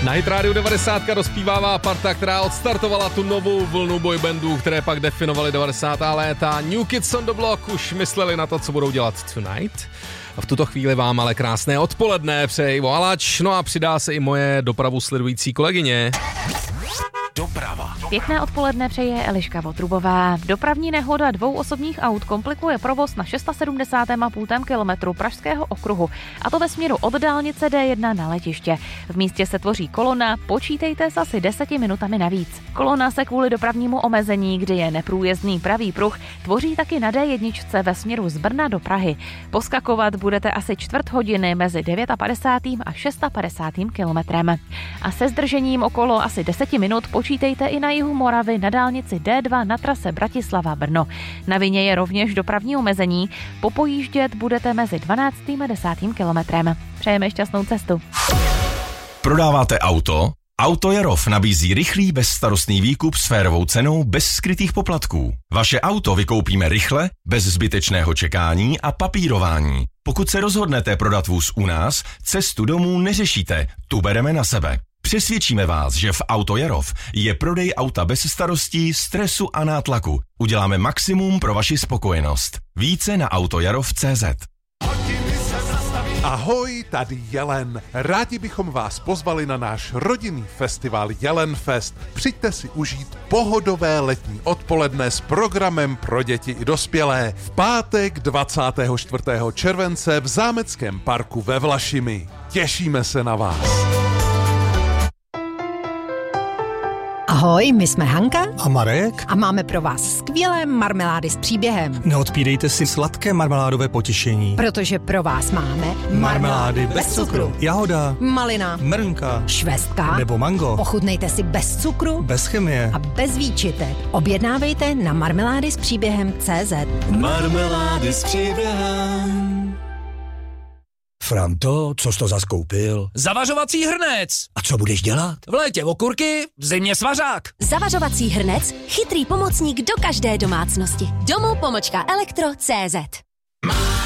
Na Hit Radio 90 rozpívává parta, která odstartovala tu novou vlnu boybandů, které pak definovaly 90. léta. New Kids on the Block už mysleli na to, co budou dělat tonight. A v tuto chvíli vám ale krásné odpoledne přeji Ivo Alač, no a přidá se i moje dopravu sledující kolegyně. Doprava. Pěkné odpoledne přeje Eliška Votrubová. Dopravní nehoda 2 osobních aut komplikuje provoz na 670,5 kilometru Pražského okruhu, a to ve směru od dálnice D1 na letiště. V místě se tvoří kolona, počítejte s asi 10 minutami navíc. Kolona se kvůli dopravnímu omezení, kdy je neprůjezdný pravý pruh, tvoří taky na D1 ve směru z Brna do Prahy. Poskakovat budete asi čtvrt hodiny mezi 59. a 650. kilometrem. A se zdržením okolo asi 10 minut počítejte i na jihu Moravy na dálnici D2 na trase Bratislava-Brno. Na vině je rovněž dopravní omezení. Popojíždět budete mezi 12. a 10. kilometrem. Přejeme šťastnou cestu. Prodáváte auto? Auto Jarov nabízí rychlý, bezstarostný výkup s férovou cenou bez skrytých poplatků. Vaše auto vykoupíme rychle, bez zbytečného čekání a papírování. Pokud se rozhodnete prodat vůz u nás, cestu domů neřešíte, tu bereme na sebe. Přesvědčíme vás, že v Auto Jarov je prodej auta bez starostí, stresu a nátlaku. Uděláme maximum pro vaši spokojenost. Více na autojarov.cz. Ahoj, tady Jelen. Rádi bychom vás pozvali na náš rodinný festival Jelenfest. Přijďte si užít pohodové letní odpoledne s programem pro děti i dospělé. V pátek 24. července v Zámeckém parku ve Vlašimi. Těšíme se na vás. Ahoj, my jsme Hanka a Marek a máme pro vás skvělé marmelády s příběhem. Neodpírejte si sladké marmeládové potěšení. Protože pro vás máme marmelády bez cukru, jahoda, malina, mrnka, švestka nebo mango. Ochutnejte si bez cukru, bez chemie a bez výčitek. Objednávejte na marmelády s příběhem.cz. Marmelády s příběhem. Franto, co jsi to zas koupil? Zavařovací hrnec. A co budeš dělat? V létě okurky, v zimě svařák. Zavařovací hrnec, chytrý pomocník do každé domácnosti. Domů-elektro.cz